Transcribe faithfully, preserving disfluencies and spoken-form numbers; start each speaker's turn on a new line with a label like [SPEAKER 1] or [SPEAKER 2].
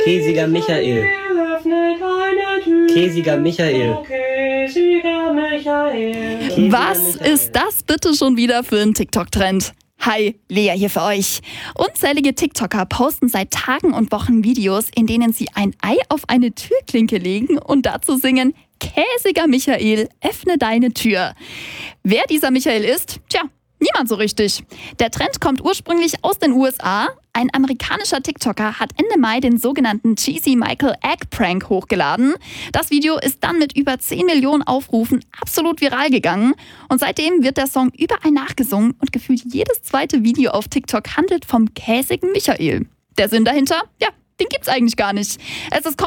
[SPEAKER 1] Käsiger Michael. Käsiger Michael.
[SPEAKER 2] Was ist das bitte schon wieder für ein TikTok-Trend? Hi, Lea hier für euch. Unzählige TikToker posten seit Tagen und Wochen Videos, in denen sie ein Ei auf eine Türklinke legen und dazu singen: Käsiger Michael, öffne deine Tür. Wer dieser Michael ist? Tja, niemand so richtig. Der Trend kommt ursprünglich aus den U S A. Ein amerikanischer TikToker hat Ende Mai den sogenannten Cheesy Michael Egg Prank hochgeladen. Das Video ist dann mit über zehn Millionen Aufrufen absolut viral gegangen. Und seitdem wird der Song überall nachgesungen und gefühlt jedes zweite Video auf TikTok handelt vom käsigen Michael. Der Sinn dahinter? Ja, den gibt's eigentlich gar nicht. Es ist